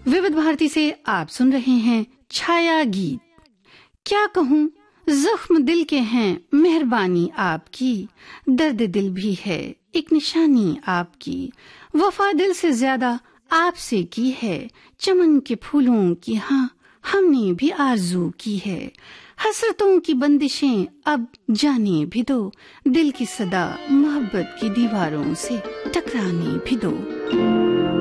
विविध भारती से आप सुन रहे हैं छाया गीत। क्या कहूँ, जख्म दिल के हैं, मेहरबानी आपकी, दर्द दिल भी है एक निशानी आपकी, वफा दिल से ज्यादा आपसे की है, चमन के फूलों की हाँ हमने भी आरज़ू की है, हसरतों की बंदिशें अब जाने भी दो, दिल की सदा मोहब्बत की दीवारों से टकराने भी दो।